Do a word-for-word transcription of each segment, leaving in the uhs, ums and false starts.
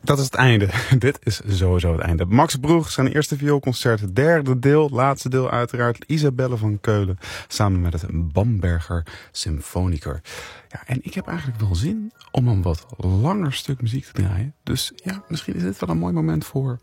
Dat is het einde. Dit is sowieso het einde. Max Broeg, zijn eerste vioolconcert, het derde deel, laatste deel uiteraard. Isabelle van Keulen, samen met het Bamberger Symfoniker. Ja, en ik heb eigenlijk wel zin om een wat langer stuk muziek te draaien. Dus ja, misschien is dit wel een mooi moment voor...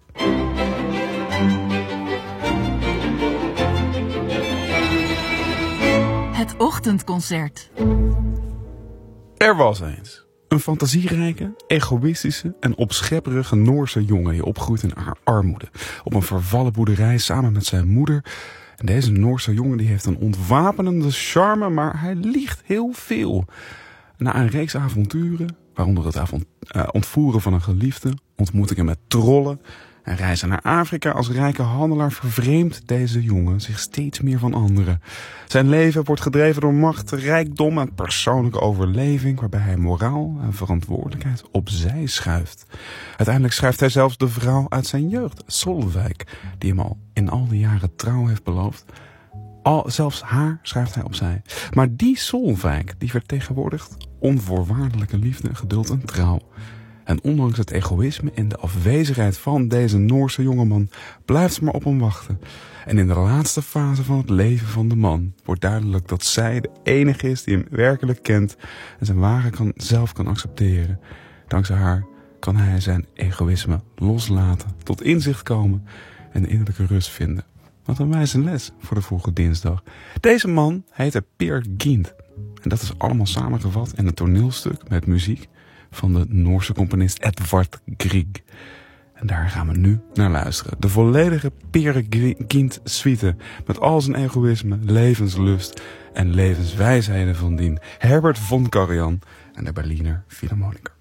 Het ochtendconcert. Er was eens een fantasierijke, egoïstische en opschepperige Noorse jongen die opgroeit in haar armoede. Op een vervallen boerderij samen met zijn moeder. En deze Noorse jongen die heeft een ontwapenende charme, maar hij liegt heel veel. Na een reeks avonturen, waaronder het avont- uh, ontvoeren van een geliefde, ontmoetingen met trollen en reizen naar Afrika als rijke handelaar, vervreemdt deze jongen zich steeds meer van anderen. Zijn leven wordt gedreven door macht, rijkdom en persoonlijke overleving, waarbij hij moraal en verantwoordelijkheid opzij schuift. Uiteindelijk schuift hij zelfs de vrouw uit zijn jeugd, Solveig, die hem al in al die jaren trouw heeft beloofd. Al, zelfs haar schuift hij opzij. Maar die Solveig, die vertegenwoordigt onvoorwaardelijke liefde, geduld en trouw. En ondanks het egoïsme en de afwezigheid van deze Noorse jongeman blijft ze maar op hem wachten. En in de laatste fase van het leven van de man wordt duidelijk dat zij de enige is die hem werkelijk kent en zijn waarde kan, zelf kan accepteren. Dankzij haar kan hij zijn egoïsme loslaten, tot inzicht komen en innerlijke rust vinden. Wat een wijze les voor de vroege dinsdag. Deze man heette Peer Gynt. En dat is allemaal samengevat in een toneelstuk met muziek van de Noorse componist Edvard Grieg. En daar gaan we nu naar luisteren. De volledige Peer Gynt suite met al zijn egoïsme, levenslust en levenswijsheden van dien Herbert von Karajan en de Berliner Philharmoniker.